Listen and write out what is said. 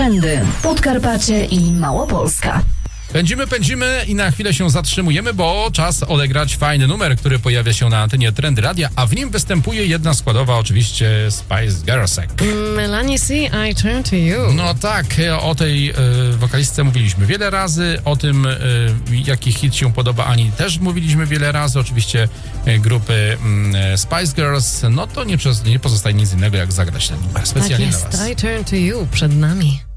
Trendy. Podkarpacie i Małopolska. Pędzimy i na chwilę się zatrzymujemy, bo czas odegrać fajny numer, który pojawia się na antenie Trendy Radia, a w nim występuje jedna składowa, oczywiście Spice Girlsek. Melanie C, I Turn to You. No tak, o tej wokalistce mówiliśmy wiele razy, o tym, jaki hit się podoba Ani też mówiliśmy wiele razy, oczywiście grupy Spice Girls, no to nie pozostaje nic innego jak zagrać ten numer specjalnie tak jest, dla was. I Turn to You przed nami.